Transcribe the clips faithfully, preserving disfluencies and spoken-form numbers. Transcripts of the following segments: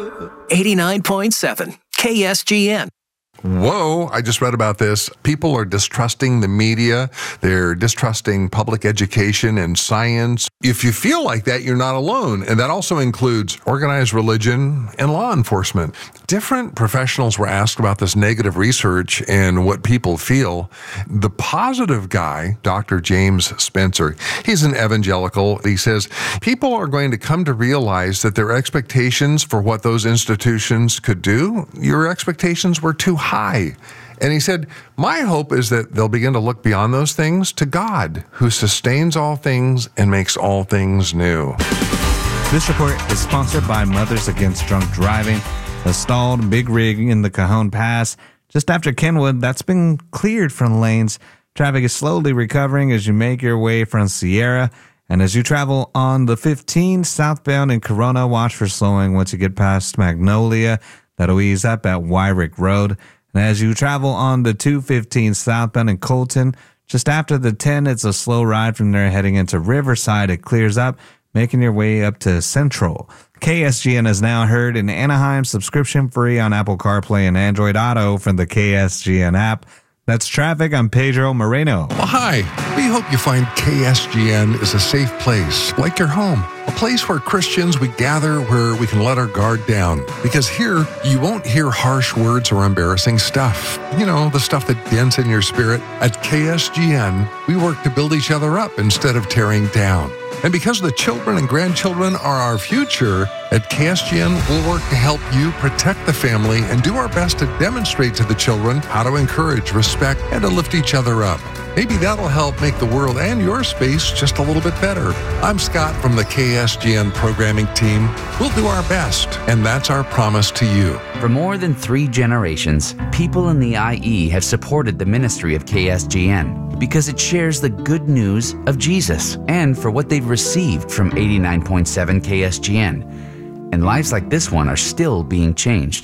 eighty-nine point seven K S G N. Whoa, I just read about this. People are distrusting the media. They're distrusting public education and science. If you feel like that, you're not alone. And that also includes organized religion and law enforcement. Different professionals were asked about this negative research and what people feel. The positive guy, Doctor James Spencer, he's an evangelical. He says, people are going to come to realize that their expectations for what those institutions could do, your expectations were too high. high. And he said, my hope is that they'll begin to look beyond those things to God, who sustains all things and makes all things new. This report is sponsored by Mothers Against Drunk Driving. A stalled big rig in the Cajon Pass just after Kenwood that's been cleared from lanes. Traffic is slowly recovering as you make your way from Sierra. And as you travel on the fifteen southbound in Corona, watch for slowing once you get past Magnolia. That'll ease up at Wyrick Road. And as you travel on the two fifteen southbound in Colton, just after the ten, it's a slow ride from there heading into Riverside. It clears up, making your way up to Central. K S G N is now heard in Anaheim, subscription free on Apple CarPlay and Android Auto from the K S G N app. That's traffic. I'm Pedro Moreno. Well, hi. We hope you find K S G N is a safe place, like your home. A place where Christians, we gather, where we can let our guard down. Because here, you won't hear harsh words or embarrassing stuff. You know, the stuff that dents in your spirit. At K S G N, we work to build each other up instead of tearing down. And because the children and grandchildren are our future, at K S G N, we'll work to help you protect the family and do our best to demonstrate to the children how to encourage, respect, and to lift each other up. Maybe that'll help make the world and your space just a little bit better. I'm Scott from the K S G N programming team. We'll do our best, and that's our promise to you. For more than three generations, people in the I E have supported the ministry of K S G N because it shares the good news of Jesus and for what they've received from eighty-nine point seven K S G N. And lives like this one are still being changed.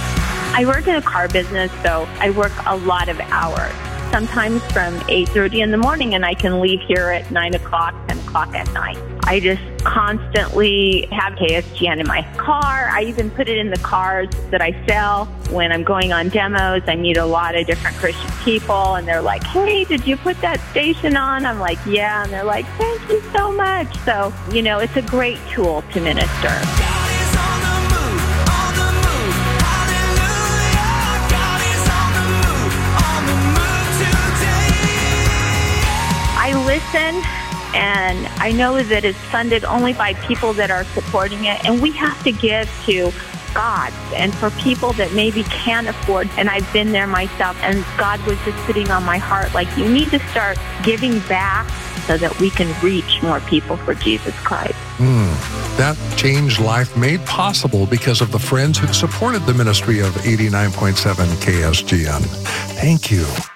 I work in a car business, so I work a lot of hours. Sometimes from eight thirty in the morning, and I can leave here at nine o'clock, ten o'clock at night. I just constantly have K S G N in my car. I even put it in the cars that I sell. When I'm going on demos, I meet a lot of different Christian people, and they're like, hey, did you put that station on? I'm like, yeah. And they're like, thank you so much. So, you know, it's a great tool to minister. I listen, and I know that it's funded only by people that are supporting it, and we have to give to God and for people that maybe can't afford. And I've been there myself, and God was just sitting on my heart like, you need to start giving back so that we can reach more people for Jesus Christ. Mm, that changed life made possible because of the friends who supported the ministry of eighty-nine point seven K S G N. Thank you.